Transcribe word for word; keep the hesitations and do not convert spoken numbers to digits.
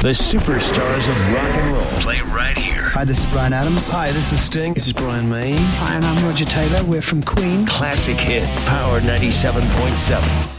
The superstars of rock and roll play right here. Hi, this is Bryan Adams. Hi, this is Sting. This is Brian May. Hi, and I'm Roger Taylor. We're from Queen. Classic hits. Power ninety-seven point seven.